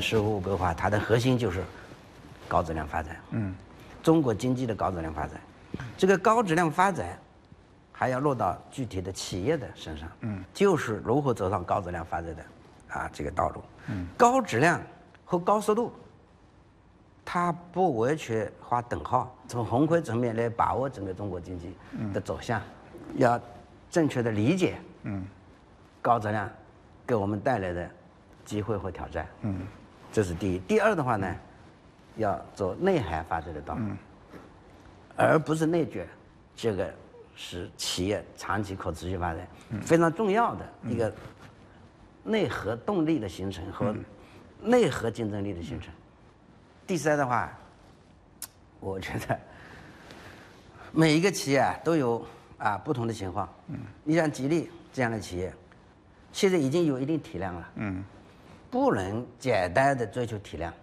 15五规划，它的核心就是高质量发展。中国经济的高质量发展，这个高质量发展还要落到具体的企业的身上。就是如何走上高质量发展的这个道路。高质量和高速度，它不完全划等号。从宏观层面来把握整个中国经济的走向，要正确的理解高质量给我们带来的机会和挑战。这是第一。第二的话呢，要走内涵发展的道路，而不是内卷。这个是企业长期可持续发展非常重要的一个内核动力的形成和内核竞争力的形成。第三的话，我觉得每一个企业都有不同的情况。你像吉利这样的企业，现在已经有一定体量了。不能简单的追求体量。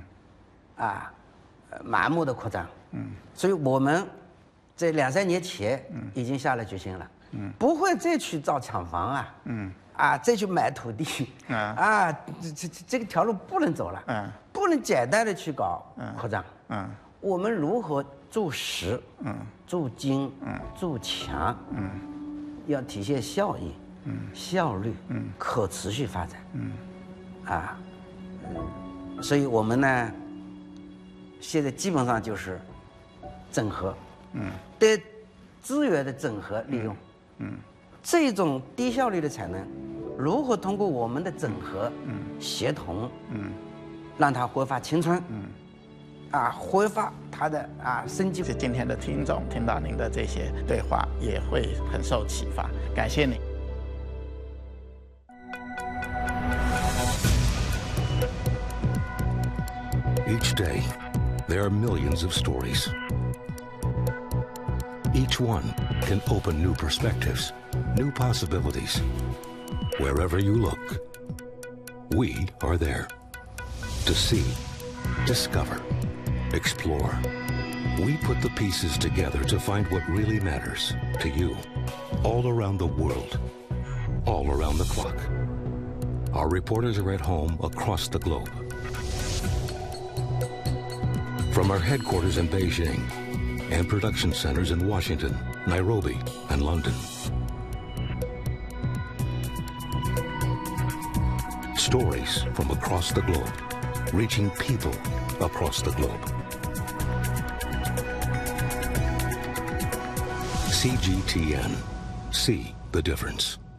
盲目的扩张。所以我们在2、3年前已经下了决心了。不会再去造厂房再去买土地。这个条路不能走了。不能简单的去搞扩张。我们如何做实、做精、做强？要体现效益、效率、可持续发展。所以我们呢，现在基本上就是整合，对资源的整合利用。这种低效率的产能，如何通过我们的整合、协同，让它焕发青春，挥发它的生机。 今天的听众听到您的这些对话，也会很受启发，感谢您。 Each day, there are millions of stories. Each one can open new perspectives, new possibilities. Wherever you look, we are there. To see, discover, explore. We put the pieces together to find what really matters to you, all around the world, all around the clock. Our reporters are at home across the globe. From our headquarters in Beijing and production centers in Washington, Nairobi, and London. Stories from across the globe, reaching people across the globe. CGTN. See the difference.